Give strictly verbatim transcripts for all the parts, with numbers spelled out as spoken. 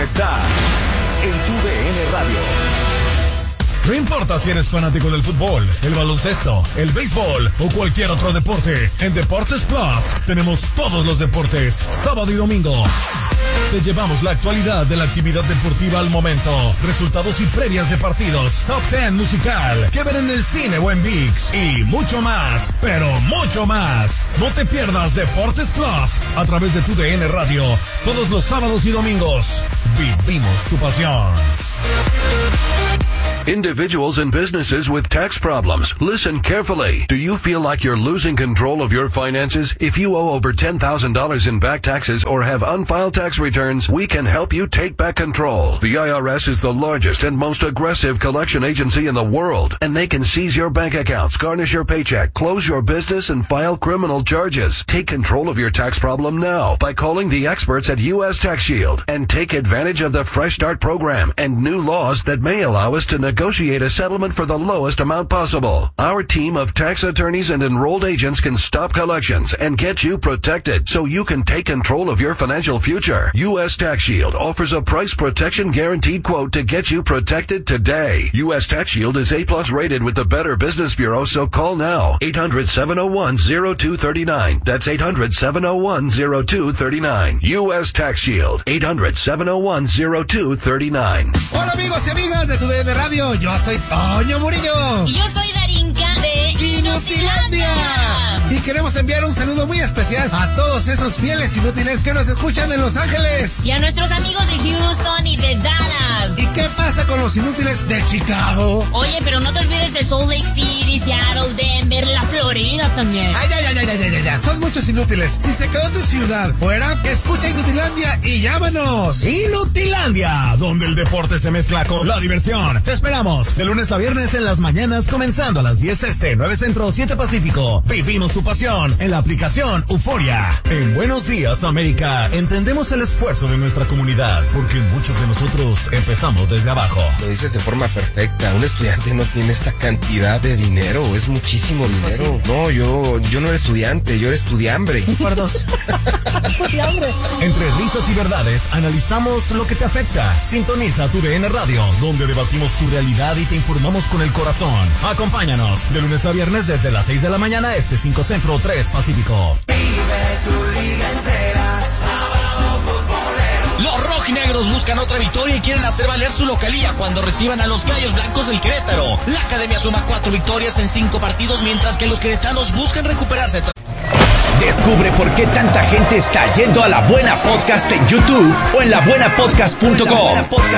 está en tu D N Radio. No importa si eres fanático del fútbol, el baloncesto, el béisbol o cualquier otro deporte, en Deportes Plus tenemos todos los deportes, sábado y domingo. Te llevamos la actualidad de la actividad deportiva al momento, resultados y previas de partidos, top diez musical, que ver en el cine o en ViX y mucho más, pero mucho más. No te pierdas Deportes Plus a través de tu D N Radio, todos los sábados y domingos. Vivimos tu pasión. Individuals and businesses with tax problems, listen carefully. Do you feel like you're losing control of your finances? If you owe over ten thousand dollars in back taxes or have unfiled tax returns, we can help you take back control. The I R S is the largest and most aggressive collection agency in the world, and they can seize your bank accounts, garnish your paycheck, close your business, and file criminal charges. Take control of your tax problem now by calling the experts at U S Tax Shield and take advantage of the Fresh Start program and new laws that may allow us to negotiate Negotiate a settlement for the lowest amount possible. Our team of tax attorneys and enrolled agents can stop collections and get you protected so you can take control of your financial future. U S Tax Shield offers a price protection guaranteed quote to get you protected today. U S Tax Shield is A plus rated with the Better Business Bureau, so call now. eight hundred, seven oh one, oh two three nine. That's eight hundred, seven oh one, oh two three nine. U S Tax Shield. eight hundred, seven oh one, oh two three nine. Hola amigos y amigas de tu D N Radio. Yo soy Toño Murillo. Y yo soy Darinka de Inutilandia. Y queremos enviar un saludo muy especial a todos esos fieles inútiles que nos escuchan en Los Ángeles. Y a nuestros amigos de Houston y de Dallas. ¿Y qué pasa con los inútiles de Chicago? Oye, pero no te olvides de Salt Lake City, Seattle, Denver, la Florida también. Ay, ay, ay, ay, ay, ay, ay. Son muchos inútiles. Si se quedó tu ciudad fuera, escucha Inutilandia y llámanos. Inutilandia, donde el deporte se mezcla con la diversión. Te esperamos de lunes a viernes en las mañanas, comenzando a las diez este, nueve centro, siete pacífico. Vivimos tu pasión en la aplicación Euforia. En Buenos Días, América, entendemos el esfuerzo de nuestra comunidad, porque muchos de nosotros empezamos desde abajo. Lo dices de forma perfecta. Un estudiante no tiene esta cantidad de dinero. Es muchísimo dinero. No, yo, yo no era estudiante, yo era estudiambre. Por dos. Estudiambre. Entre risas y verdades, analizamos lo que te afecta. Sintoniza tu D N Radio, donde debatimos tu realidad y te informamos con el corazón. Acompáñanos de lunes a viernes desde las seis de la mañana, este cinco centro, tres pacífico. Vive tu liga entera, sábado futbolero. Los rojinegros buscan otra victoria y quieren hacer valer su localía cuando reciban a los Gallos Blancos del Querétaro. La academia suma cuatro victorias en cinco partidos, mientras que los queretanos buscan recuperarse. Descubre por qué tanta gente está yendo a La Buena Podcast en YouTube o en la buena podcast punto com.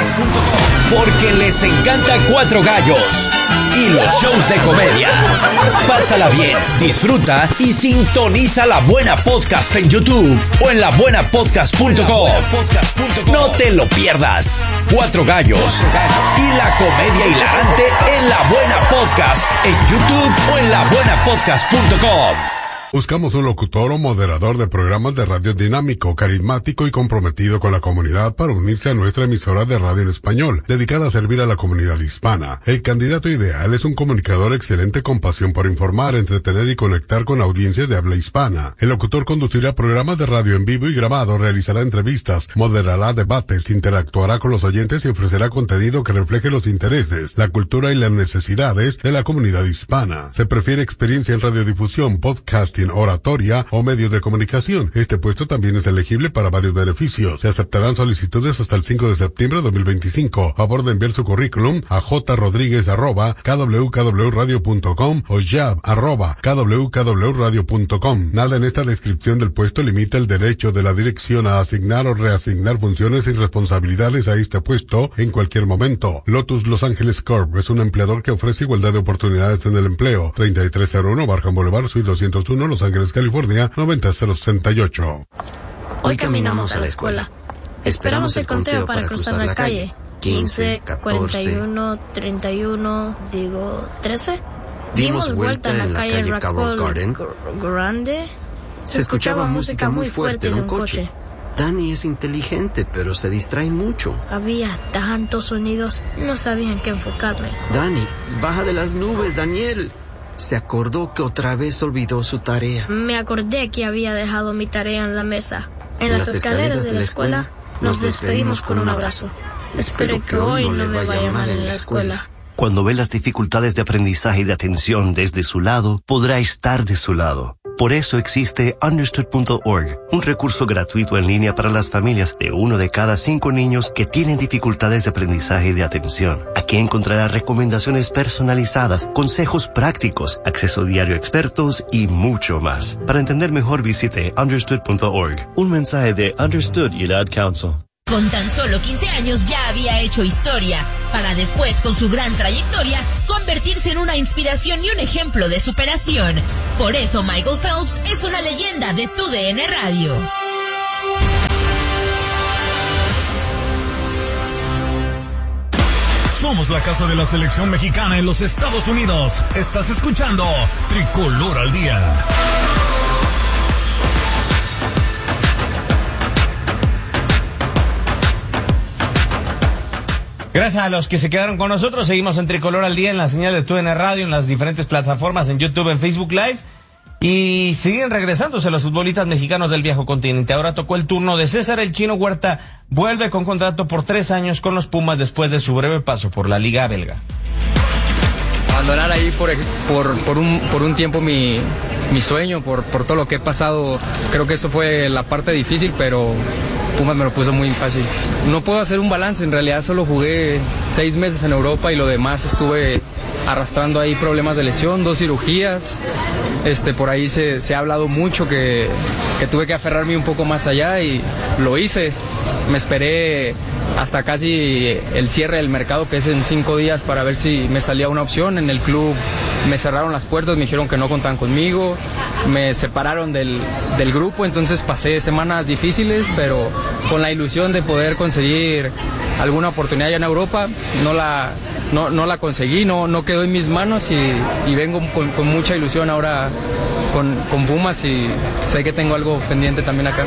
Porque les encanta Cuatro Gallos y los shows de comedia. Pásala bien, disfruta y sintoniza La Buena Podcast en YouTube o en la buena podcast punto com. No te lo pierdas. Cuatro Gallos y la comedia hilarante en La Buena Podcast en YouTube o en la buena podcast punto com. Buscamos un locutor o moderador de programas de radio dinámico, carismático y comprometido con la comunidad para unirse a nuestra emisora de radio en español, dedicada a servir a la comunidad hispana. El candidato ideal es un comunicador excelente con pasión por informar, entretener y conectar con audiencias de habla hispana. El locutor conducirá programas de radio en vivo y grabado, realizará entrevistas, moderará debates, interactuará con los oyentes y ofrecerá contenido que refleje los intereses, la cultura y las necesidades de la comunidad hispana. Se prefiere experiencia en radiodifusión, podcast, oratoria o medios de comunicación. Este puesto también es elegible para varios beneficios. Se aceptarán solicitudes hasta el cinco de septiembre de dos mil veinticinco. Favor de enviar su currículum a jrodríguez arroba k w k w radio punto com o jab arroba k w k w radio punto com. Nada en esta descripción del puesto limita el derecho de la dirección a asignar o reasignar funciones y responsabilidades a este puesto en cualquier momento. Lotus Los Ángeles Corp es un empleador que ofrece igualdad de oportunidades en el empleo. treinta y tres cero uno Barham Boulevard, Suite doscientos uno, Los Ángeles, California, noventa cero sesenta y ocho. Hoy caminamos a la escuela. Esperamos el conteo para cruzar la calle. quince, cuarenta y uno, treinta y uno, digo, trece. Dimos vuelta en la calle Rockwell Garden. Grande. Se escuchaba música muy fuerte de un coche. Dani es inteligente, pero se distrae mucho. Había tantos sonidos, no sabía en qué enfocarme. Dani, baja de las nubes, Daniel. Se acordó que otra vez olvidó su tarea. Me acordé que había dejado mi tarea en la mesa. En, en las, las escaleras, escaleras de la escuela, escuela Nos despedimos con un abrazo. Espero que hoy no me vaya mal en la escuela. Cuando ve las dificultades de aprendizaje y de atención desde su lado, podrá estar de su lado. Por eso existe Understood punto org, un recurso gratuito en línea para las familias de uno de cada cinco niños que tienen dificultades de aprendizaje y de atención. Aquí encontrará recomendaciones personalizadas, consejos prácticos, acceso diario a expertos y mucho más. Para entender mejor, visite Understood punto org. Un mensaje de Understood y el Ad Council. Con tan solo quince años ya había hecho historia, para después, con su gran trayectoria, convertirse en una inspiración y un ejemplo de superación. Por eso Michael Phelps es una leyenda de Tu D N Radio. Somos la casa de la selección mexicana en los Estados Unidos. Estás escuchando Tricolor al Día. Gracias a los que se quedaron con nosotros. Seguimos en Tricolor al Día en la señal de Tu D N Radio, en las diferentes plataformas, en YouTube, en Facebook Live. Y siguen regresándose los futbolistas mexicanos del viejo continente. Ahora tocó el turno de César El Chino Huerta. Vuelve con contrato por tres años con los Pumas después de su breve paso por la Liga Belga. Abandonar ahí por, por, por, un, por un tiempo mi, mi sueño, por, por todo lo que he pasado. Creo que eso fue la parte difícil, pero Pumas me lo puso muy fácil. No puedo hacer un balance, en realidad solo jugué seis meses en Europa y lo demás estuve arrastrando ahí problemas de lesión, dos cirugías. Este, por ahí se, se ha hablado mucho que, que tuve que aferrarme un poco más allá y lo hice. Me esperé hasta casi el cierre del mercado, que es en cinco días, para ver si me salía una opción. En el club me cerraron las puertas, me dijeron que no contaban conmigo, me separaron del, del grupo, entonces pasé semanas difíciles, pero con la ilusión de poder conseguir alguna oportunidad allá en Europa. No la, no, no la conseguí, no, no quedó en mis manos y, y vengo con, con mucha ilusión ahora con, con Pumas y sé que tengo algo pendiente también acá.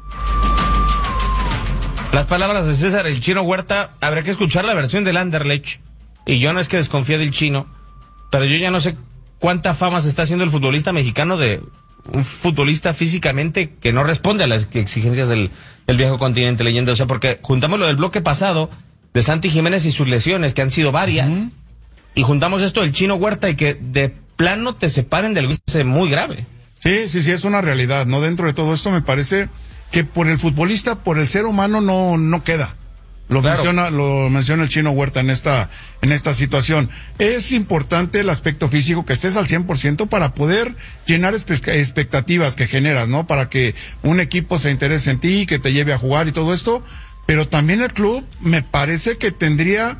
Las palabras de César El Chino Huerta, habrá que escuchar la versión del Anderlecht. Y yo no es que desconfíe del Chino, pero yo ya no sé cuánta fama se está haciendo el futbolista mexicano de un futbolista físicamente que no responde a las exigencias del, del viejo continente, leyenda. O sea, porque juntamos lo del bloque pasado de Santi Jiménez y sus lesiones, que han sido varias, uh-huh. y juntamos esto del Chino Huerta y que de plano te separen del es muy grave. Sí, sí, sí, es una realidad, ¿no? Dentro de todo esto me parece que por el futbolista, por el ser humano no, no queda. Lo claro. menciona, lo menciona el Chino Huerta en esta, en esta situación. Es importante el aspecto físico, que estés al cien por ciento para poder llenar espe- expectativas que generas, ¿no? Para que un equipo se interese en ti, que te lleve a jugar y todo esto. Pero también el club me parece que tendría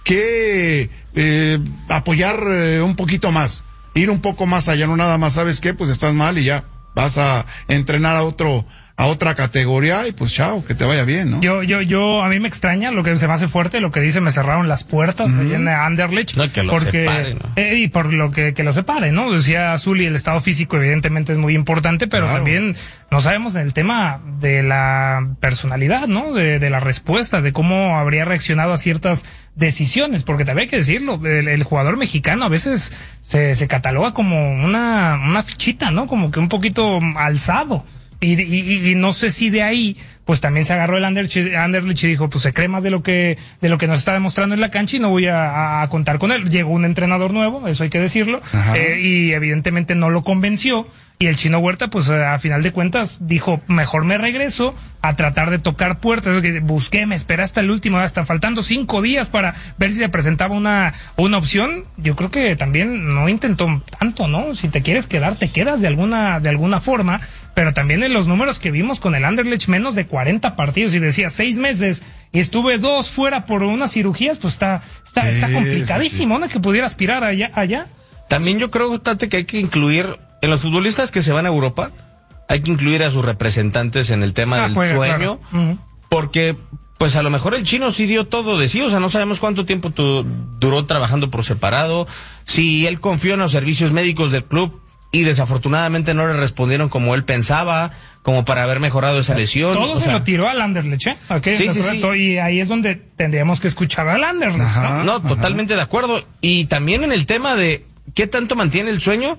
que eh, apoyar eh, un poquito más, ir un poco más allá, no nada más, ¿sabes qué? Pues estás mal y ya vas a entrenar a otro a otra categoría y pues chao, que te vaya bien, ¿no? Yo, yo, yo, a mí me extraña lo que se me hace fuerte, lo que dice, me cerraron las puertas uh-huh. ahí en Anderlecht. No, que lo porque, separe, ¿no? eh, y por lo que, que lo separe, ¿no? Decía Zuli, el estado físico evidentemente es muy importante, pero claro. también no sabemos el tema de la personalidad, ¿no? De, de la respuesta, de cómo habría reaccionado a ciertas decisiones, porque también hay que decirlo, el, el jugador mexicano a veces se, se cataloga como una, una fichita, ¿no? Como que un poquito alzado. Y, y, y no sé si de ahí, pues también se agarró el Anderlecht, Anderlecht y dijo, pues se cree más de lo que, de lo que nos está demostrando en la cancha y no voy a, a contar con él. Llegó un entrenador nuevo, eso hay que decirlo, eh, y evidentemente no lo convenció. Y el Chino Huerta, pues a final de cuentas, dijo, mejor me regreso a tratar de tocar puertas. Que busqué, me esperé hasta el último, hasta faltando cinco días para ver si se presentaba una, una opción. Yo creo que también no intentó tanto, ¿no? Si te quieres quedar, te quedas de alguna, de alguna forma. Pero también en los números que vimos con el Anderlecht, menos de cuarenta partidos, y decía seis meses, y estuve dos fuera por unas cirugías, pues está, está, está complicadísimo, ¿no? Que pudiera aspirar allá, allá. También yo creo, Tate, que hay que incluir, en los futbolistas que se van a Europa, hay que incluir a sus representantes en el tema ah, del juega, sueño, claro. uh-huh. porque, pues a lo mejor el Chino sí dio todo de sí, o sea, no sabemos cuánto tiempo tu, duró trabajando por separado, si él confió en los servicios médicos del club, y desafortunadamente no le respondieron como él pensaba, como para haber mejorado esa lesión. Todo o se sea, lo tiró al Anderlecht, ¿eh? Okay, sí, sí, sí. Y ahí es donde tendríamos que escuchar al Anderlecht. Ajá, ¿no? No, totalmente de acuerdo. Y también en el tema de qué tanto mantiene el sueño,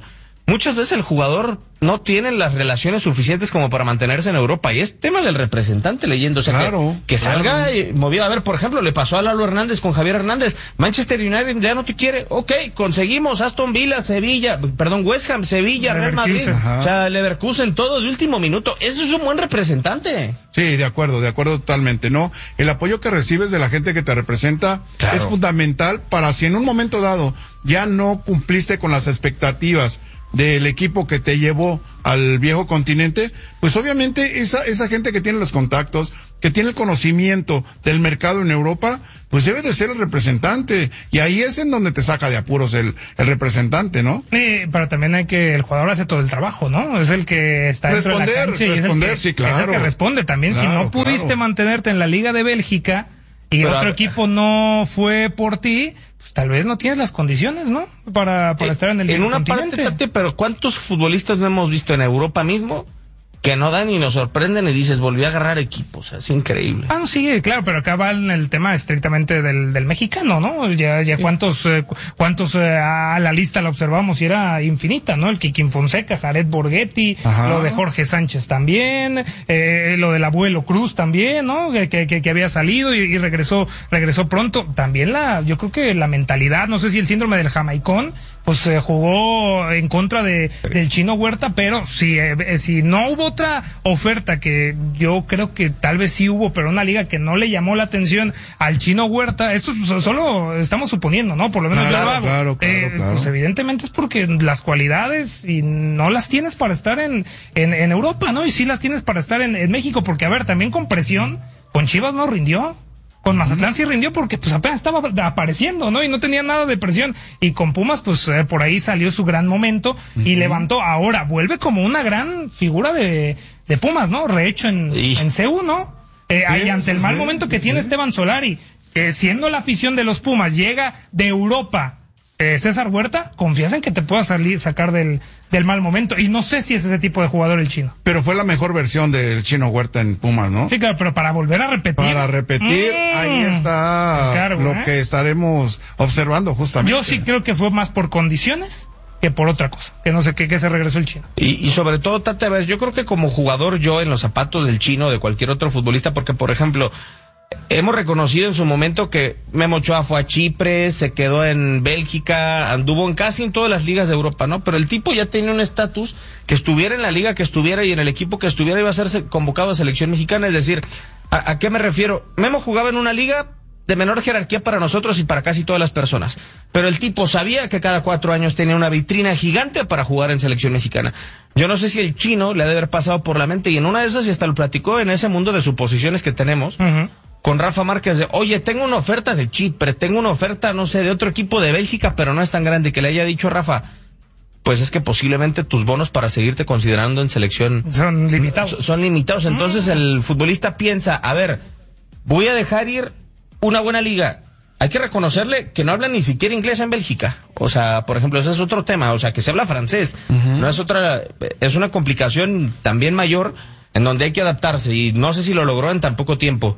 muchas veces el jugador no tiene las relaciones suficientes como para mantenerse en Europa, y es tema del representante leyendo, o sea, claro, que, que claro. salga y movido. A ver, por ejemplo, le pasó a Lalo Hernández con Javier Hernández, Manchester United ya no te quiere, ok, conseguimos Aston Villa, Sevilla, perdón, West Ham, Sevilla, Real Madrid, ajá. O sea, Leverkusen, todo de último minuto, eso es un buen representante. Sí, de acuerdo, de acuerdo totalmente, ¿no? El apoyo que recibes de la gente que te representa claro. es fundamental para si en un momento dado ya no cumpliste con las expectativas del equipo que te llevó al viejo continente, pues obviamente esa esa gente que tiene los contactos, que tiene el conocimiento del mercado en Europa, pues debe de ser el representante, y ahí es en donde te saca de apuros el el representante, ¿no? Sí, pero también hay que el jugador hace todo el trabajo, ¿no? Es el que está dentro responder, de la cancha y responder, es el que, sí, claro. es el que responde también. Claro, si no pudiste claro. mantenerte en la Liga de Bélgica y pero, otro equipo no fue por ti, pues tal vez no tienes las condiciones, ¿no? Para, para eh, estar en el en una continente. parte, Tate, pero ¿cuántos futbolistas no hemos visto en Europa mismo que no dan y nos sorprenden y dices, volví a agarrar equipos? Es increíble. Ah, no, sí, claro, pero acá va en el tema estrictamente del, del mexicano, ¿no? Ya, ya cuántos, eh, cuántos eh, a la lista la observamos y era infinita, ¿no? El Kikín Fonseca, Jared Borghetti, Ajá. lo de Jorge Sánchez también, eh, lo del Abuelo Cruz también, ¿no? Que, que, que había salido y, y regresó, regresó pronto. También la, yo creo que la mentalidad, no sé si el síndrome del jamaicón, pues eh, jugó en contra de del Chino Huerta, pero si, eh, si no hubo otra oferta, que yo creo que tal vez sí hubo, pero una liga que no le llamó la atención al Chino Huerta, esto solo estamos suponiendo, ¿no? Por lo menos claro, yo lo hago. Claro, claro, eh, claro. Pues evidentemente es porque las cualidades y no las tienes para estar en, en, en Europa, ¿no? Y sí las tienes para estar en, en México, porque a ver, también con presión, con Chivas no rindió. Con Mazatlán sí rindió porque pues apenas estaba apareciendo, ¿no? Y no tenía nada de presión. Y con Pumas, pues eh, por ahí salió su gran momento y uh-huh. levantó. Ahora vuelve como una gran figura de, de Pumas, ¿no? Rehecho en, en C U, ¿no? Eh, sí, ahí ante el mal sí, momento que sí. tiene Esteban Solari, eh, siendo la afición de los Pumas, llega de Europa eh, César Huerta, confías en que te pueda salir, sacar del, del mal momento. Y no sé si es ese tipo de jugador el Chino. Pero fue la mejor versión del Chino Huerta en Pumas, ¿no? Sí, claro, pero para volver a repetir. Para repetir, mm, ahí está encargo, lo ¿eh? que estaremos observando justamente. Yo sí creo que fue más por condiciones que por otra cosa, que no sé qué, que se regresó el Chino. Y, y sobre todo, Tate, a ver, yo creo que como jugador yo en los zapatos del Chino, de cualquier otro futbolista, porque por ejemplo, hemos reconocido en su momento que Memo Ochoa fue a Chipre, se quedó en Bélgica, anduvo en casi en todas las ligas de Europa, ¿no? Pero el tipo ya tenía un estatus que estuviera en la liga que estuviera y en el equipo que estuviera iba a ser convocado a selección mexicana. Es decir, ¿a, a qué me refiero? Memo jugaba en una liga de menor jerarquía para nosotros y para casi todas las personas, pero el tipo sabía que cada cuatro años tenía una vitrina gigante para jugar en selección mexicana. Yo no sé si el Chino le ha de haber pasado por la mente, y en una de esas, y hasta lo platicó en ese mundo de suposiciones que tenemos, uh-huh. con Rafa Márquez, de, oye, tengo una oferta de Chipre, tengo una oferta, no sé, de otro equipo de Bélgica, pero no es tan grande, que le haya dicho Rafa, pues es que posiblemente tus bonos para seguirte considerando en selección son limitados. Son, son limitados. Entonces uh-huh. el futbolista piensa, a ver, voy a dejar ir una buena liga. Hay que reconocerle que no habla ni siquiera inglés en Bélgica. O sea, por ejemplo, ese es otro tema. O sea, que se habla francés. Uh-huh. No es otra, es una complicación también mayor en donde hay que adaptarse. Y no sé si lo logró en tan poco tiempo.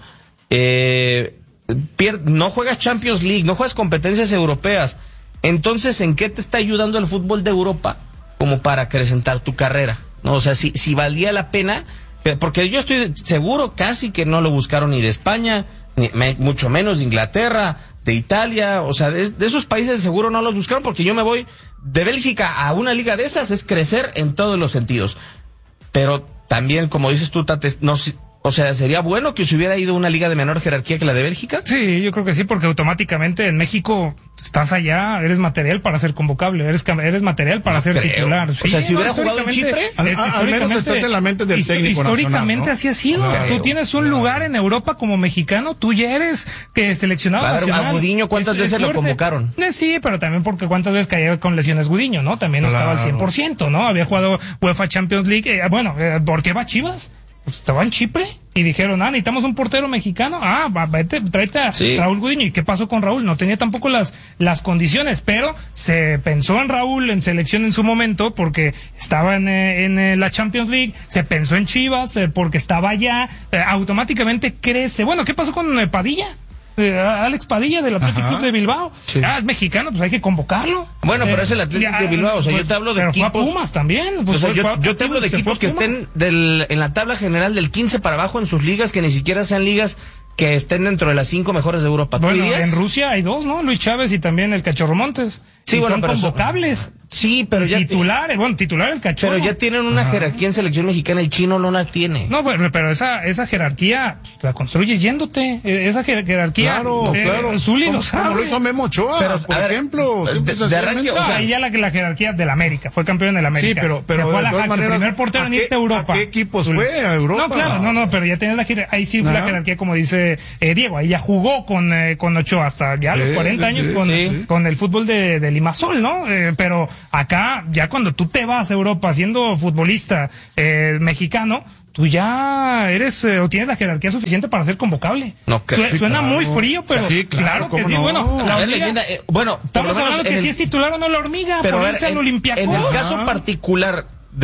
Eh, pier- no juegas Champions League, no juegas competencias europeas. Entonces, ¿en qué te está ayudando el fútbol de Europa como para acrecentar tu carrera? No, o sea, si, si valía la pena, porque yo estoy seguro casi que no lo buscaron ni de España, ni me, mucho menos de Inglaterra, de Italia, o sea, de, de esos países de seguro no los buscaron, porque yo me voy de Bélgica a una liga de esas, es crecer en todos los sentidos. Pero también, como dices tú, Tate, no, o sea, ¿sería bueno que se hubiera ido a una liga de menor jerarquía que la de Bélgica? Sí, yo creo que sí, porque automáticamente en México estás allá, eres material para ser convocable, eres, eres material para no ser creo. titular. Sí, o sea, si no, hubiera jugado en Chipre, al, al menos estás en la mente del técnico históricamente nacional, ¿no? así ha sido. Claro, tú tienes un claro. lugar en Europa como mexicano, tú ya eres que seleccionado a ver, nacional. A Gudiño, ¿cuántas es, veces es lo convocaron? Eh, sí, pero también porque cuántas veces cayó con lesiones Gudiño, ¿no? También no claro. estaba al cien por ciento, ¿no? Había jugado UEFA Champions League. Eh, bueno, eh, ¿por qué va Chivas? Pues estaba en Chipre y dijeron, ah, necesitamos un portero mexicano, ah, va, vete, tráete a sí. Raúl Gudiño. ¿Y qué pasó con Raúl? No tenía tampoco las, las condiciones, pero se pensó en Raúl en selección en su momento porque estaba en, en, en la Champions League, se pensó en Chivas eh, porque estaba allá, eh, automáticamente crece. Bueno, ¿qué pasó con eh, Padilla? Eh, Alex Padilla del Atlético Club de Bilbao. Sí. Ah, es mexicano, pues hay que convocarlo. Bueno, pero eh, es el Atlético ya, de Bilbao, o sea, pues, yo te hablo de pero equipos. Fue a Pumas también. Pues o sea, fue, yo, fue yo te hablo de equipos que estén del, en la tabla general del quince para abajo en sus ligas, que ni siquiera sean ligas que estén dentro de las cinco mejores de Europa. Bueno, en Rusia hay dos, ¿no? Luis Chávez y también el Cachorro Montes. Sí, y bueno, son pero convocables. Son, sí, pero ya titulares, bueno, titular el Cachorro. Pero ya tienen una Ajá. jerarquía en selección mexicana, el chino no la tiene. No, pero, pero esa esa jerarquía pues, la construyes yéndote. Esa jerarquía, claro, eh, claro. Zuli lo sabe. Como lo hizo Memo Ochoa, pero, por ver, ejemplo. De, de arranque, o sea, ahí ya la, la jerarquía del América, fue campeón del América. Sí, pero, pero fue de la todas Jax, maneras, primer portero en irte a Europa. ¿A qué equipos fue? ¿A Europa? No, claro, no, no, pero ya tienes la jerarquía, ahí sí fue la jerarquía como dice eh, Diego, ahí ya jugó con, eh, con Ochoa hasta ya sí, los cuarenta sí, años sí, con, sí. con el fútbol de, de Limasol, ¿no? Eh, pero acá, ya cuando tú te vas a Europa siendo futbolista eh, mexicano, tú ya eres eh, o tienes la jerarquía suficiente para ser convocable. No, que, Su, sí, suena claro. muy frío, pero sí, claro, claro que sí. No. Bueno, la ver, hormiga, leyenda, eh, bueno, estamos hablando que el, si es titular o no la hormiga, pero por irse al Olympiacos. En el caso particular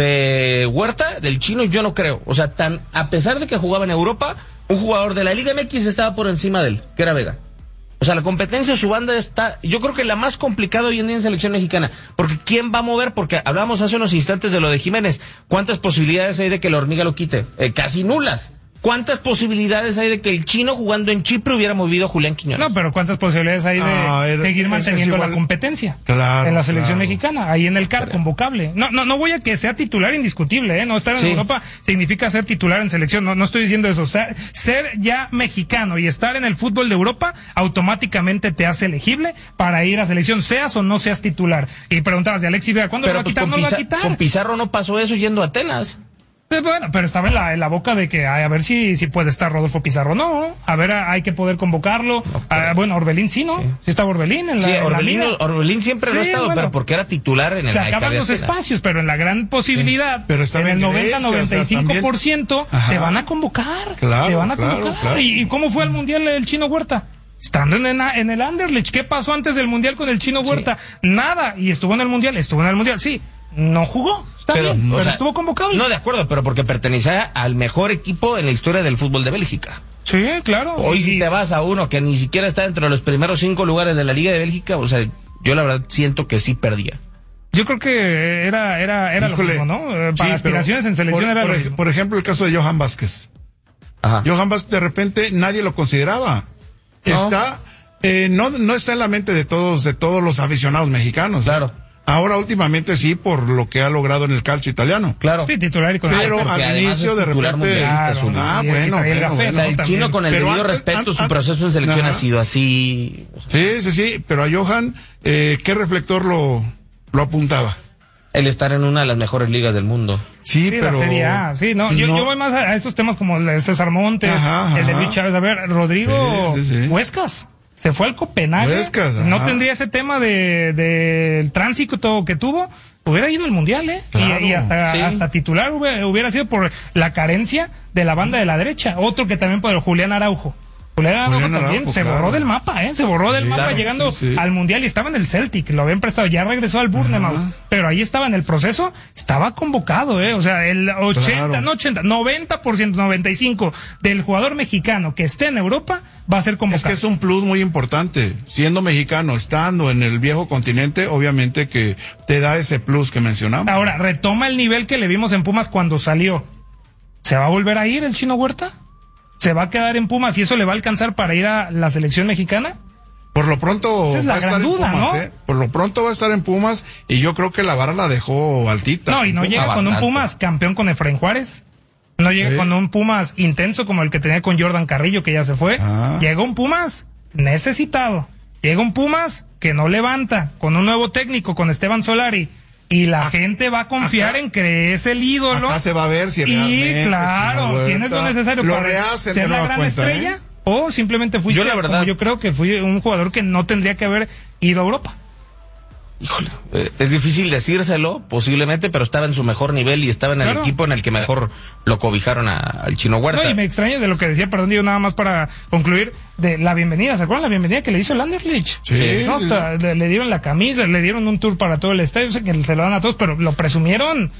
de Huerta, del chino, yo no creo. O sea, tan a pesar de que jugaba en Europa, un jugador de la Liga M X estaba por encima de él, que era Vega. O sea, la competencia, su banda está, yo creo que la más complicada hoy en día en selección mexicana. Porque ¿quién va a mover? Porque hablamos hace unos instantes de lo de Jiménez. ¿Cuántas posibilidades hay de que la hormiga lo quite? Eh, casi nulas. ¿Cuántas posibilidades hay de que el chino jugando en Chipre hubiera movido a Julián Quiñones? No, pero ¿cuántas posibilidades hay de ah, era, seguir manteniendo la competencia claro, en la selección claro. mexicana? Ahí en el C A R, claro. convocable. No, no, no voy a que sea titular indiscutible, ¿eh? No estar en sí. Europa significa ser titular en selección. No, no estoy diciendo eso. O sea, ser ya mexicano y estar en el fútbol de Europa automáticamente te hace elegible para ir a selección, seas o no seas titular. Y preguntabas de Alexis Vega, ¿cuándo pero, lo va a quitar? Pues, no lo va a quitar. Con Pizarro no pasó eso yendo a Atenas. Bueno, pero estaba en la, en la boca de que ay, a ver si, si puede estar Rodolfo Pizarro. No, a ver, hay que poder convocarlo. Okay. Ah, bueno, Orbelín sí, ¿no? Sí, sí está Orbelín en la, sí, en Orbelín, la Orbelín siempre sí, no ha estado, bueno, pero porque era titular en el se acaban los espacios, pero en la gran posibilidad, sí. pero en el noventa, noventa y cinco por ciento o sea, te van a convocar. Claro, te van a claro, convocar. Claro. ¿Y, ¿Y cómo fue al Mundial el Chino Huerta? Estando en, en el Anderlecht. ¿Qué pasó antes del Mundial con el Chino Huerta? Sí. Nada. Y estuvo en el Mundial, estuvo en el Mundial, sí. No jugó, está pero, bien, pero sea, estuvo convocable. No, de acuerdo, pero porque pertenecía al mejor equipo en la historia del fútbol de Bélgica. Sí, claro. Hoy y... si te vas a uno que ni siquiera está dentro de los primeros cinco lugares de la Liga de Bélgica, o sea, yo la verdad siento que sí perdía. Yo creo que era era era Híjole, lo mismo, ¿no? Para sí, aspiraciones en selección por, era por, lo mismo. Por ejemplo, el caso de Johan Vázquez. Ajá. Johan Vázquez de repente nadie lo consideraba. No. Está eh, no no está en la mente de todos de todos los aficionados mexicanos. Claro. ¿eh? Ahora últimamente sí, por lo que ha logrado en el calcio italiano. Claro. Sí, titular y con Pero al inicio de repente... Claro, ah, bueno, bueno, bueno, bueno. O sea, el también. Chino con el pero debido antes, respeto, an, an, su proceso en selección ajá. ha sido así. Sí, sí, sí, pero a Johan, eh, ¿qué reflector lo, lo apuntaba? El estar en una de las mejores ligas del mundo. Sí, sí pero... La Serie A, sí, no, yo, no. yo voy más a, a esos temas como el de César Montes, ajá, ajá. el de Luis Chávez. A ver, Rodrigo sí, sí, sí. Huescas. Se fue al Copenhague, Huescas, no tendría ese tema de del tránsito que tuvo, hubiera ido al Mundial, ¿eh? Claro, y, y hasta, sí. hasta titular hubiera, hubiera sido por la carencia de la banda de la derecha. Otro que también por Julián Araujo. Julián Araujo Julián también Araujo, se claro. borró del mapa, ¿eh? Se borró del sí, mapa claro, llegando sí, sí. al Mundial y estaba en el Celtic, lo habían prestado, ya regresó al Bournemouth, pero ahí estaba en el proceso, estaba convocado, ¿eh? O sea, el ochenta, claro. no ochenta, noventa por ciento, noventa y cinco por ciento del jugador mexicano que esté en Europa va a ser convocado. Es que es un plus muy importante, siendo mexicano, estando en el viejo continente, obviamente que te da ese plus que mencionamos. Ahora, retoma el nivel que le vimos en Pumas cuando salió. ¿Se va a volver a ir el Chino Huerta? ¿Se va a quedar en Pumas y eso le va a alcanzar para ir a la selección mexicana? Por lo pronto Esa es la va a gran estar duda, en Pumas, ¿no? ¿eh? Por lo pronto va a estar en Pumas y yo creo que la vara la dejó altita. No, y no llega bastante. Con un Pumas campeón con Efraín Juárez. No llega ¿Sí? con un Pumas intenso como el que tenía con Jordan Carrillo, que ya se fue. Ah. Llega un Pumas necesitado. Llega un Pumas que no levanta, con un nuevo técnico, con Esteban Solari. Y la acá, gente va a confiar acá, en que es el ídolo. Acá se va a ver si realmente. Y claro, tienes lo necesario lo para ser la gran cuenta, estrella. ¿eh? O simplemente fuiste, yo la verdad, como yo creo que fui un jugador que no tendría que haber ido a Europa. Híjole, eh, es difícil decírselo, posiblemente, pero estaba en su mejor nivel y estaba en el claro. equipo en el que mejor lo cobijaron a, al Chino Huerta. No, y me extraña de lo que decía, perdón, digo nada más para concluir, de la bienvenida, ¿se acuerdan la bienvenida que le hizo el Anderlecht? Sí. ¿No? sí. Hasta, le, le dieron la camisa, le dieron un tour para todo el estadio, sé que se lo dan a todos, pero lo presumieron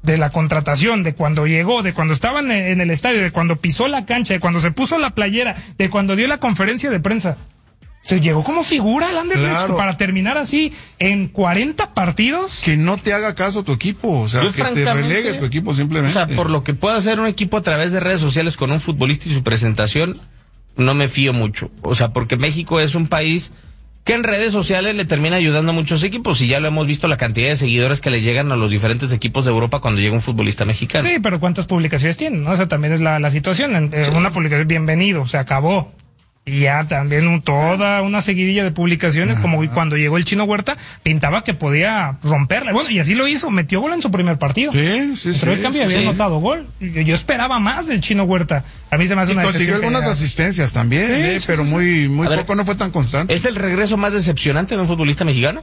de la contratación, de cuando llegó, de cuando estaba en, en el estadio, de cuando pisó la cancha, de cuando se puso la playera, de cuando dio la conferencia de prensa. Se llegó como figura al Anderlecht, claro, para terminar así en cuarenta partidos. Que no te haga caso tu equipo, o sea, yo, que te relegue tu equipo simplemente. O sea, por lo que pueda hacer un equipo a través de redes sociales con un futbolista y su presentación, no me fío mucho. O sea, porque México es un país que en redes sociales le termina ayudando a muchos equipos, y ya lo hemos visto la cantidad de seguidores que le llegan a los diferentes equipos de Europa cuando llega un futbolista mexicano. Sí, pero ¿cuántas publicaciones tienen? ¿No? O sea, también es la, la situación. Eh, sí. Una publicación, bienvenido, se acabó. Y ya también un, toda una seguidilla de publicaciones, como cuando llegó el Chino Huerta, pintaba que podía romperla. Bueno, y así lo hizo, metió gol en su primer partido. Sí, sí, sí. Pero el cambio sí, había sí. anotado gol. Yo, yo esperaba más del Chino Huerta. A mí se me hace y una consiguió algunas que... asistencias también, sí, eh, sí, pero sí. muy, muy poco, ver, no fue tan constante. ¿Es el regreso más decepcionante de un futbolista mexicano?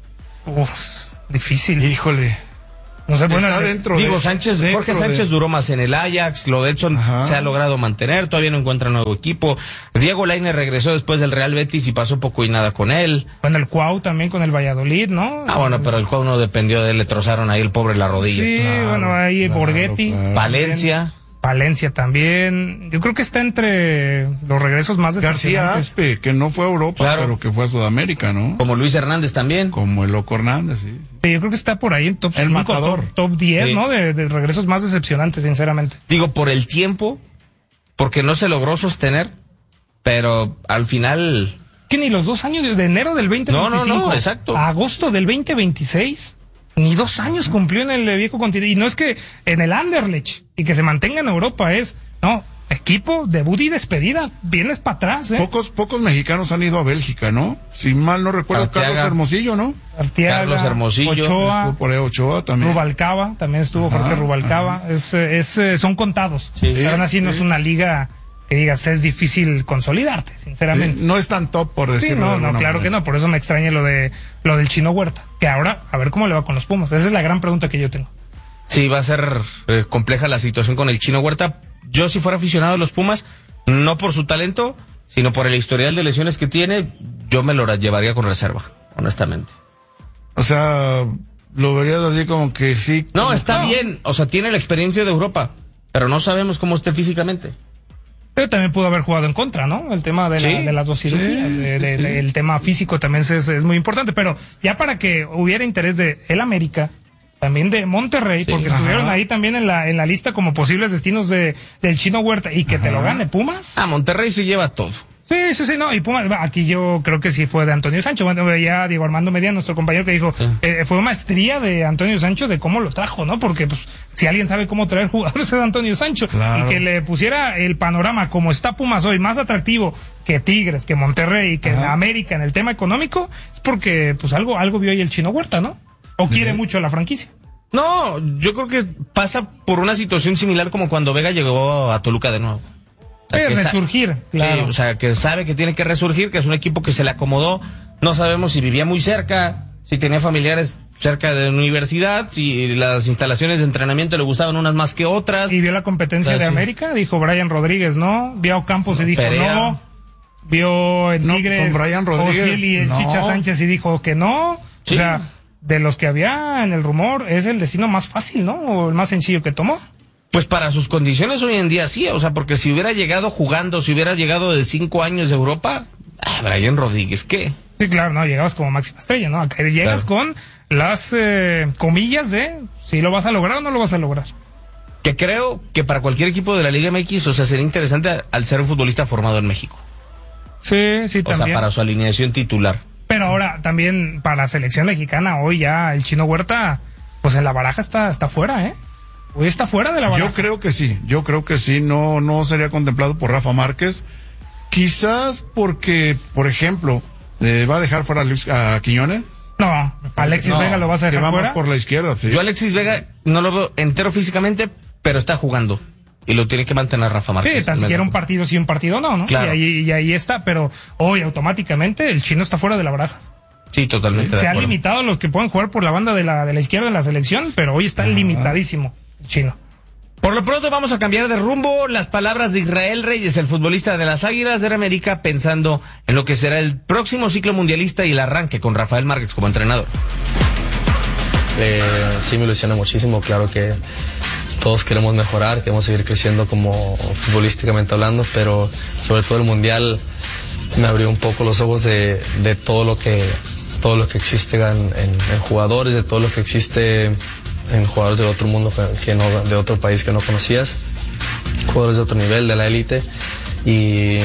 Uf, difícil. Híjole. No sé, bueno, dentro digo, de, Sánchez, dentro Jorge Sánchez de... duró más en el Ajax, lo de Edson Ajá. se ha logrado mantener, todavía no encuentra nuevo equipo. Diego Lainez regresó después del Real Betis y pasó poco y nada con él. Bueno, el Cuau también con el Valladolid, ¿no? Ah, bueno, pero el Cuau no dependió de él, le trozaron ahí el pobre la rodilla. Sí, claro, bueno, ahí claro, Borghetti. Claro. Valencia. Valencia también. Yo creo que está entre los regresos más decepcionantes. García Aspe, que no fue a Europa, claro, pero que fue a Sudamérica, ¿no? Como Luis Hernández también. Como el Loco Hernández, sí. sí. Yo creo que está por ahí en top el cinco, matador. Top, top diez, sí. ¿no? De, de regresos más decepcionantes, sinceramente. Digo, por el tiempo, porque no se logró sostener, pero al final... Que ni los dos años, de enero del veinte veinticinco no, no, no, exacto. a agosto del veinte veintiséis... Ni dos años cumplió en el viejo continente. Y no es que en el Anderlecht y que se mantenga en Europa, es, no, equipo, debut y despedida. Vienes para atrás, ¿eh? Pocos, pocos mexicanos han ido a Bélgica, ¿no? Si mal no recuerdo, Arteaga, Carlos Hermosillo, ¿no? Arteaga, Carlos Hermosillo. Ochoa. Estuvo por ahí Ochoa también. Rubalcaba, también estuvo Jorge ajá, Rubalcaba. Ajá. Es, es, son contados. Sí, pero aún así sí. no es una liga que digas, es difícil consolidarte, sinceramente. Sí, no es tan top, por decirlo. Sí, no, de no, claro manera. que no, por eso me extraña lo de lo del Chino Huerta, que ahora, a ver cómo le va con los Pumas, esa es la gran pregunta que yo tengo. Sí, va a ser eh, compleja la situación con el Chino Huerta. Yo, si fuera aficionado a los Pumas, no por su talento, sino por el historial de lesiones que tiene, yo me lo llevaría con reserva, honestamente. O sea, lo verías así como que sí. No, está no. bien, o sea, tiene la experiencia de Europa, pero no sabemos cómo esté físicamente. Pero también pudo haber jugado en contra, ¿no? El tema de, sí, la, de las dos cirugías, sí, de, de, sí, de, el tema físico también es, es muy importante, pero ya para que hubiera interés de el América, también de Monterrey, sí, porque ajá. estuvieron ahí también en la en la lista como posibles destinos de del Chino Huerta, y que ajá. te lo gane Pumas. Ah, Monterrey se lleva todo. Sí, sí, sí, no, y Pumas, aquí yo creo que sí fue de Antonio Sancho. Bueno, ya Diego Armando Medina, nuestro compañero, que dijo, sí. eh, fue maestría de Antonio Sancho de cómo lo trajo, ¿no? Porque, pues, si alguien sabe cómo traer jugadores es Antonio Sancho. Claro. Y que le pusiera el panorama como está Pumas hoy, más atractivo que Tigres, que Monterrey, que ajá. América en el tema económico, es porque, pues, algo, algo vio ahí el Chino Huerta, ¿no? O quiere sí. mucho a la franquicia. No, yo creo que pasa por una situación similar como cuando Vega llegó a Toluca de nuevo. O sea, resurgir, claro. Sí, o sea, que sabe que tiene que resurgir, que es un equipo que se le acomodó. No sabemos si vivía muy cerca, si tenía familiares cerca de la universidad, si las instalaciones de entrenamiento le gustaban unas más que otras. Y vio la competencia o sea, de sí. América, dijo Brian Rodríguez, ¿no? Vio a Ocampos y dijo Perea. no. Vio en Tigres, no, Brian Rodríguez, y el no. Chicha Sánchez y dijo que no. Sí. O sea, de los que había en el rumor, es el destino más fácil, ¿no? O el más sencillo que tomó. Pues para sus condiciones hoy en día sí, o sea, porque si hubiera llegado jugando, si hubiera llegado de cinco años de Europa, ah, Brian Rodríguez, ¿qué? Sí, claro, no, llegabas como máxima estrella, ¿no? Acá llegas claro. con las eh, comillas de si lo vas a lograr o no lo vas a lograr. Que creo que para cualquier equipo de la Liga M X, o sea, sería interesante al ser un futbolista formado en México. Sí, sí, o también. O sea, para su alineación titular. Pero ahora, también para la selección mexicana, hoy ya el Chino Huerta, pues en la baraja está, está fuera, ¿eh? Hoy está fuera de la baraja. Yo creo que sí, yo creo que sí, no, no sería contemplado por Rafa Márquez. Quizás porque, por ejemplo, eh, ¿va a dejar fuera a, Luis, a Quiñones? No, Alexis no, Vega lo vas a dejar que fuera. por la izquierda, sí. Yo Alexis Vega no lo veo entero físicamente, pero está jugando. Y lo tiene que mantener Rafa Márquez. Sí, tan siquiera un partido sí, un partido no, ¿no? Claro. Y ahí, y ahí está, pero hoy automáticamente el chino está fuera de la baraja. Sí, totalmente. Se ha limitado a los que pueden jugar por la banda de la, de la izquierda en la selección, pero hoy está ah. limitadísimo el chino. Por lo pronto vamos a cambiar de rumbo. Las palabras de Israel Reyes, el futbolista de las Águilas de América, pensando en lo que será el próximo ciclo mundialista y el arranque con Rafael Márquez como entrenador. eh, sí me ilusiona muchísimo. Claro que todos queremos mejorar, queremos seguir creciendo como futbolísticamente hablando, pero sobre todo el Mundial me abrió un poco los ojos de, de todo lo que todo lo que existe en, en, en jugadores, de todo lo que existe en jugadores de otro mundo, que no, de otro país que no conocías, jugadores de otro nivel, de la élite, y,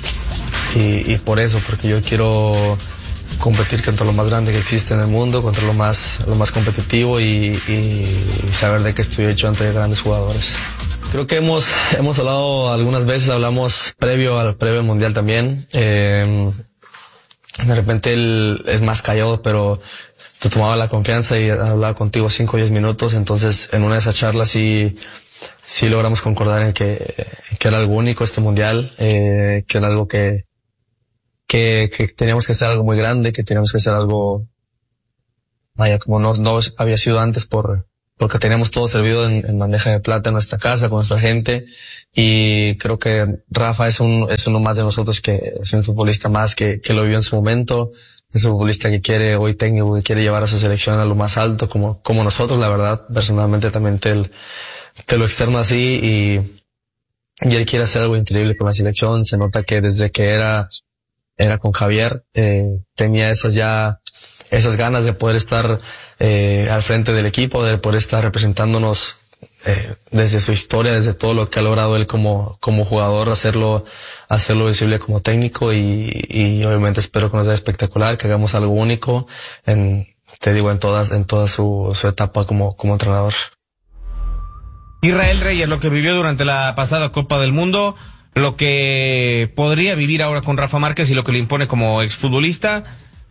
y, y por eso, porque yo quiero competir contra lo más grande que existe en el mundo, contra lo más, lo más competitivo y, y saber de qué estoy hecho ante grandes jugadores. Creo que hemos, hemos hablado algunas veces, hablamos previo al, previo al Mundial también. Eh, de repente él es más callado, pero te tomaba la confianza y hablaba contigo cinco o diez minutos. Entonces, en una de esas charlas sí, sí logramos concordar en que, que era algo único este Mundial, eh, que era algo que, que, que teníamos que hacer algo muy grande, que teníamos que hacer algo, vaya, como no, no había sido antes por, porque teníamos todo servido en, en bandeja de plata en nuestra casa, con nuestra gente, y creo que Rafa es un, es uno más de nosotros, que es un futbolista más que, que lo vivió en su momento, es un futbolista que quiere, hoy técnico, que quiere llevar a su selección a lo más alto, como, como nosotros, la verdad, personalmente también te, te lo externo así, y, y él quiere hacer algo increíble con la selección. Se nota que desde que era, era con Javier, eh, tenía esas ya, esas ganas de poder estar eh, al frente del equipo, de poder estar representándonos eh, desde su historia, desde todo lo que ha logrado él como como jugador, hacerlo hacerlo visible como técnico, y, y obviamente espero que nos sea espectacular, que hagamos algo único en, te digo, en todas en toda su, su etapa como como entrenador. Israel Reyes, lo que vivió durante la pasada Copa del Mundo, lo que podría vivir ahora con Rafa Márquez y lo que le impone como exfutbolista.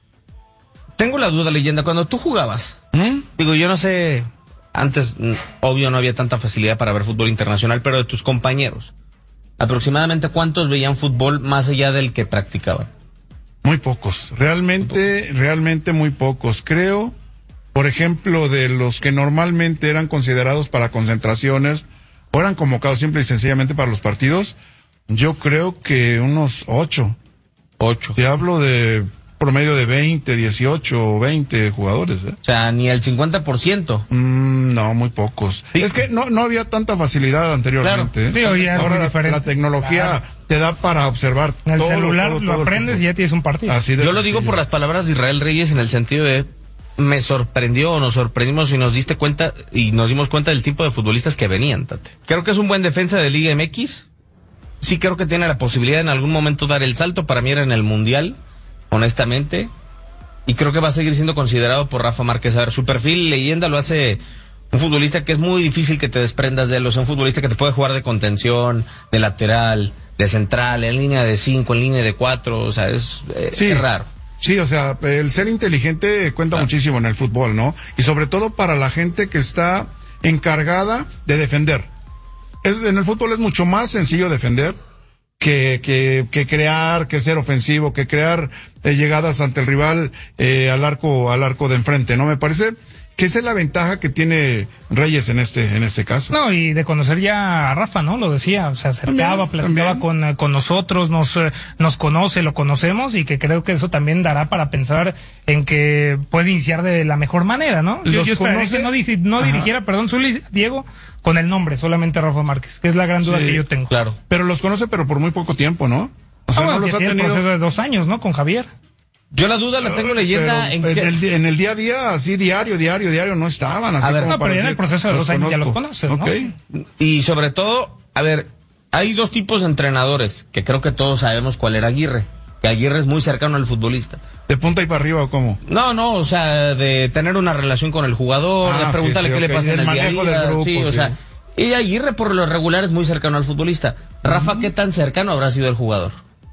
Tengo la duda, leyenda, cuando tú jugabas, ¿Mm? digo, yo no sé, antes, obvio, no había tanta facilidad para ver fútbol internacional, pero de tus compañeros, ¿aproximadamente cuántos veían fútbol más allá del que practicaban? Muy pocos, realmente, muy pocos. realmente muy pocos. Creo, por ejemplo, de los que normalmente eran considerados para concentraciones, o eran convocados simple y sencillamente para los partidos, yo creo que unos ocho. Ocho. Te hablo de promedio de veinte, dieciocho o veinte jugadores, ¿eh? O sea, ni el cincuenta por ciento. Mm, no, muy pocos. Sí. Es que no no había tanta facilidad anteriormente. Claro. ¿eh? Sí, ahora la, la tecnología claro. te da para observar. En el todo, celular todo, lo todo aprendes y ya tienes un partido. Así de Yo lo digo por las palabras de Israel Reyes, en el sentido de me sorprendió o nos sorprendimos y nos diste cuenta y nos dimos cuenta del tipo de futbolistas que venían, Tate. Creo que es un buen defensa de Liga M X. Sí creo que tiene la posibilidad en algún momento dar el salto. Para mí era en el Mundial, honestamente. Y creo que va a seguir siendo considerado por Rafa Márquez. A ver, su perfil leyenda lo hace un futbolista que es muy difícil que te desprendas de él. O sea, un futbolista que te puede jugar de contención, de lateral, de central, en línea de cinco, en línea de cuatro. O sea, es, eh, sí. es raro. Sí, o sea, el ser inteligente cuenta claro. muchísimo en el fútbol, ¿no? Y sobre todo para la gente que está encargada de defender. Es, en el fútbol es mucho más sencillo defender que, que, que crear, que ser ofensivo, que crear eh, llegadas ante el rival eh, al arco, al arco de enfrente, ¿no? Me parece que esa es la ventaja que tiene Reyes en este, en este caso. No, y de conocer ya a Rafa, ¿no? Lo decía, o sea, se acercaba, también, platicaba también. con, con nosotros, nos, nos conoce, lo conocemos, y que creo que eso también dará para pensar en que puede iniciar de la mejor manera, ¿no? Yo, yo esperaría que no, diri, no dirigiera, perdón, Zuli, Diego, con el nombre, solamente Rafa Márquez, que es la gran duda sí, que yo tengo. Claro. Pero los conoce, pero por muy poco tiempo, ¿no? O sea, ah, no los ha tenido. El proceso de dos años, ¿no? Con Javier. Yo la duda la tengo, leyenda, en, en, el, en el día a día, así diario, diario, diario, no estaban. Así a ver, como no, pero ya en el proceso de dos años ya los conoces, ¿no? Okay. Y sobre todo, a ver, hay dos tipos de entrenadores, que creo que todos sabemos cuál era Aguirre. Que Aguirre es muy cercano al futbolista. ¿De punta y para arriba o cómo? No, no, o sea, de tener una relación con el jugador, ah, de preguntarle sí, sí, qué okay. le pasa en el día a día. Del grupo, sí, o sí. sea, y Aguirre por lo regular es muy cercano al futbolista. Rafa, uh-huh. ¿qué tan cercano habrá sido el jugador?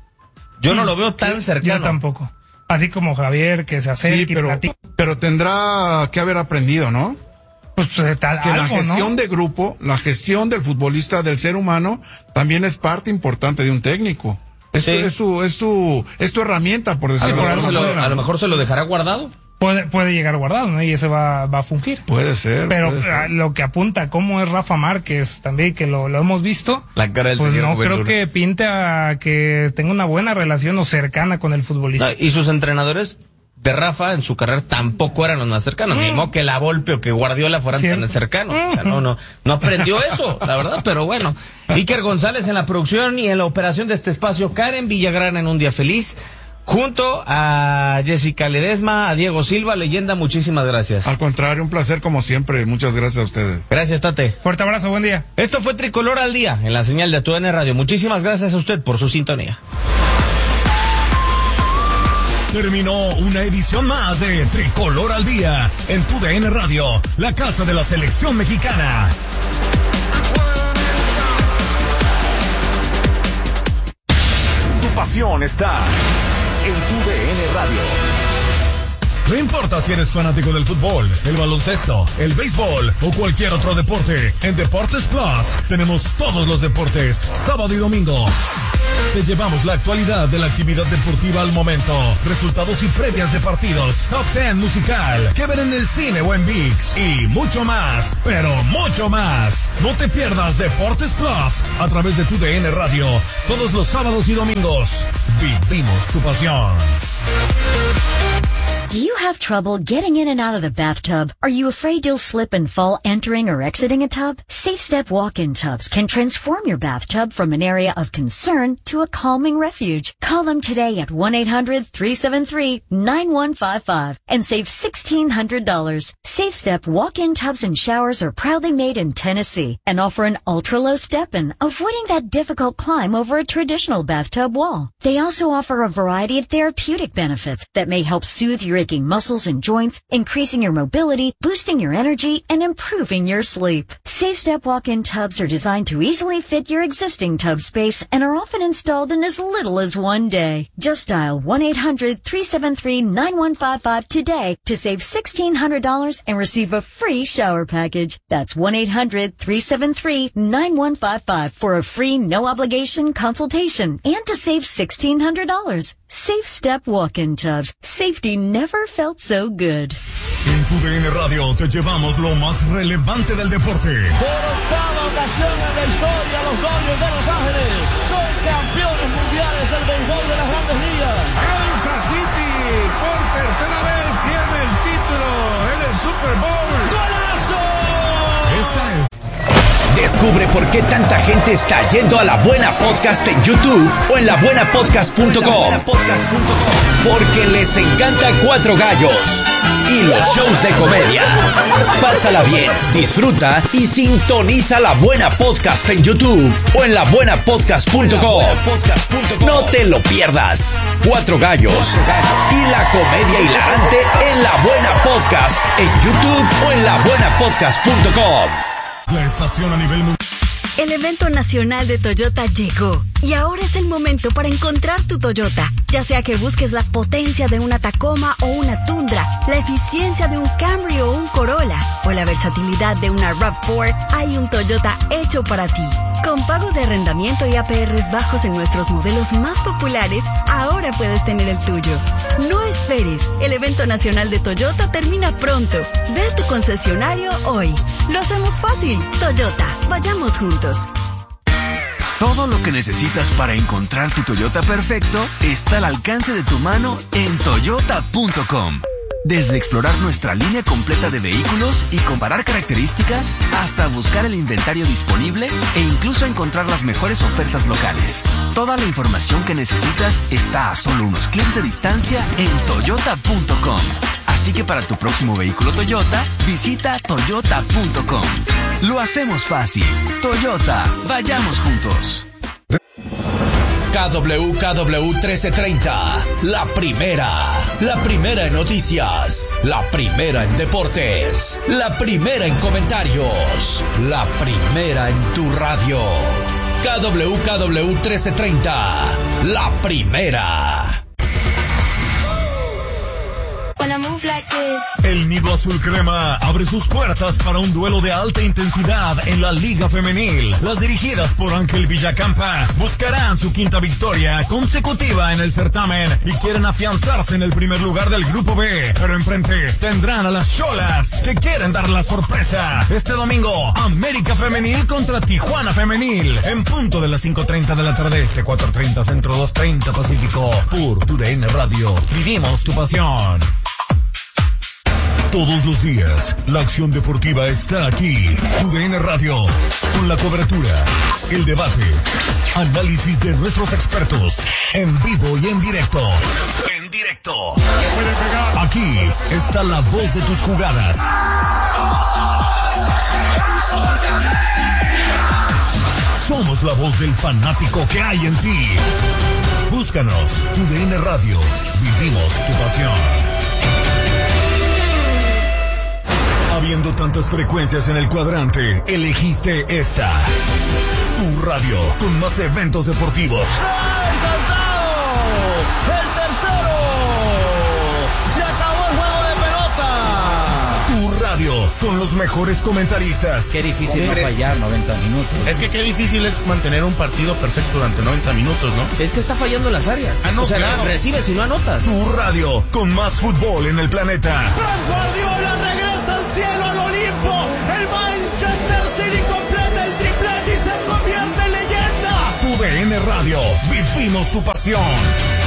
Yo sí, no lo veo tan cercano. Yo tampoco. Así como Javier, que se acerca sí, pero, y pero tendrá que haber aprendido, ¿no? Pues tal, que algo, la gestión ¿no? de grupo, la gestión del futbolista, del ser humano, también es parte importante de un técnico. Es, sí. tu, es, tu, es, tu, es tu herramienta, por decirlo de alguna manera. A lo mejor se lo dejará guardado. Puede, puede llegar guardado, ¿no? Y ese va, va a fungir. Puede ser. Pero puede ser. Lo que apunta cómo es Rafa Márquez también, que lo, lo hemos visto. La cara del pues señor no Juventud. Creo que pinta que tenga una buena relación o cercana con el futbolista. No, y sus entrenadores de Rafa en su carrera tampoco eran los más cercanos. Ni modo que la Volpe o que Guardiola fueran sí. tan cercanos. O sea, no, no, no aprendió eso, la verdad, pero bueno. Iker González en la producción y en la operación de este espacio, Karen Villagrana en Un Día Feliz, junto a Jessica Ledesma, a Diego Silva, leyenda, muchísimas gracias. Al contrario, un placer como siempre, muchas gracias a ustedes. Gracias, Tate. Fuerte abrazo, buen día. Esto fue Tricolor al Día, en la señal de Tu D N Radio. Muchísimas gracias a usted por su sintonía. Terminó una edición más de Tricolor al Día en Tu D N Radio, la casa de la selección mexicana. Tu pasión está en Tu D N Radio. No importa si eres fanático del fútbol, el baloncesto, el béisbol o cualquier otro deporte, en Deportes Plus tenemos todos los deportes, sábado y domingo. Te llevamos la actualidad de la actividad deportiva al momento, resultados y previas de partidos, top ten musical, que ver en el cine o en ViX y mucho más, pero mucho más. No te pierdas Deportes Plus a través de Tu D N Radio, todos los sábados y domingos. Vivimos tu pasión. Do you have trouble getting in and out of the bathtub? Are you afraid you'll slip and fall entering or exiting a tub? Safe Step walk-in tubs can transform your bathtub from an area of concern to a calming refuge. Call them today at one eight hundred three seven three nine one five five and save sixteen hundred dollars. Safe Step walk-in tubs and showers are proudly made in Tennessee and offer an ultra-low step-in, avoiding that difficult climb over a traditional bathtub wall. They also offer a variety of therapeutic benefits that may help soothe your aching muscles and joints, increasing your mobility, boosting your energy, and improving your sleep. Safe Step walk-in tubs are designed to easily fit your existing tub space and are often installed in as little as one day. Just dial one eight hundred three seven three nine one five five today to save sixteen hundred dollars and receive a free shower package. That's one eight hundred three seven three nine one five five for a free no-obligation consultation and to save sixteen hundred dollars. Safe Step walk-in tubs. Safety never felt so good. En Tu D N Radio te llevamos lo más relevante del deporte. Por octava ocasión en la historia, los Dodgers de Los Ángeles son campeones mundiales del béisbol de las Grandes Ligas. Kansas City por tercera vez tiene el título en el Super Bowl. ¡Golazo! Esta es... Descubre por qué tanta gente está yendo a La Buena Podcast en YouTube o en la buena podcast punto com. Porque les encanta Cuatro Gallos y los shows de comedia. Pásala bien, disfruta y sintoniza La Buena Podcast en YouTube o en la buena podcast punto com. No te lo pierdas. Cuatro Gallos y la comedia hilarante en La Buena Podcast en YouTube o en la buena podcast punto com. La estación a nivel mundial. El evento nacional de Toyota llegó y ahora es el momento para encontrar tu Toyota. Ya sea que busques la potencia de una Tacoma o una Tundra, la eficiencia de un Camry o un Corolla, o la versatilidad de una RAV cuatro, hay un Toyota hecho para ti. Con pagos de arrendamiento y A P Rs bajos en nuestros modelos más populares, ahora puedes tener el tuyo. No esperes, el evento nacional de Toyota termina pronto. Ve a tu concesionario hoy. Lo hacemos fácil. Toyota, vayamos juntos. Todo lo que necesitas para encontrar tu Toyota perfecto está al alcance de tu mano en toyota punto com. Desde explorar nuestra línea completa de vehículos y comparar características, hasta buscar el inventario disponible e incluso encontrar las mejores ofertas locales. Toda la información que necesitas está a solo unos clics de distancia en toyota punto com. Así que para tu próximo vehículo Toyota, visita toyota punto com. Lo hacemos fácil. Toyota, vayamos juntos. K W K W trece treinta, la primera, la primera en noticias, la primera en deportes, la primera en comentarios, la primera en tu radio. K W K W trece treinta, la primera. Con la El Nido Azul Crema abre sus puertas para un duelo de alta intensidad en la Liga Femenil. Las dirigidas por Ángel Villacampa buscarán su quinta victoria consecutiva en el certamen y quieren afianzarse en el primer lugar del Grupo B. Pero enfrente tendrán a las Xolas, que quieren dar la sorpresa. Este domingo, América Femenil contra Tijuana Femenil, en punto de las cinco treinta de la tarde este, cuatro treinta Centro, dos treinta Pacífico, por Tu D N Radio. Vivimos tu pasión. Todos los días, la acción deportiva está aquí. Tu D N Radio, con la cobertura, el debate, análisis de nuestros expertos, en vivo y en directo. En directo. Aquí está la voz de tus jugadas. Somos la voz del fanático que hay en ti. Búscanos, Tu D N Radio. Vivimos tu pasión. Habiendo tantas frecuencias en el cuadrante, elegiste esta. Tu radio, con más eventos deportivos. ¡Encantado! ¡El tercero! ¡Se acabó el juego de pelota! Tu radio, con los mejores comentaristas. Qué difícil no fallar noventa minutos. Es que qué difícil es mantener un partido perfecto durante noventa minutos, ¿no? Es que está fallando en las áreas. Ah, no, o sea, claro. recibes y no anotas. Tu radio, con más fútbol en el planeta. ¡Pep Guardiola regresa al cielo, al Olimpo! ¡El Manchester City completa el triplete y se convierte en leyenda! Tu D N Radio, vivimos tu pasión.